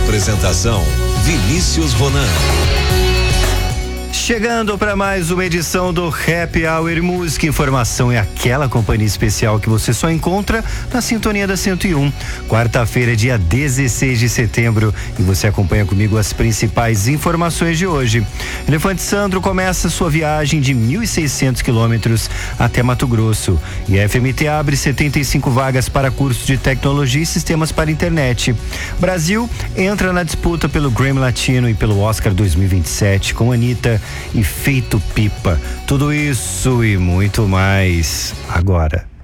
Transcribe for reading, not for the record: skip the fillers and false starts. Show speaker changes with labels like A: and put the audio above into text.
A: Apresentação: Vinícius Ronan.
B: Chegando para mais uma edição do Happy Hour Música. Informação é aquela companhia especial que você só encontra na Sintonia da 101. Quarta-feira, dia 16 de setembro, e você acompanha comigo as principais informações de hoje. Elefante Sandro começa sua viagem de 1.600 quilômetros até Mato Grosso. E a FMT abre 75 vagas para cursos de tecnologia e sistemas para internet. Brasil entra na disputa pelo Grammy Latino e pelo Oscar 2027 com Anitta e Feito Pipa. Tudo isso e muito mais agora.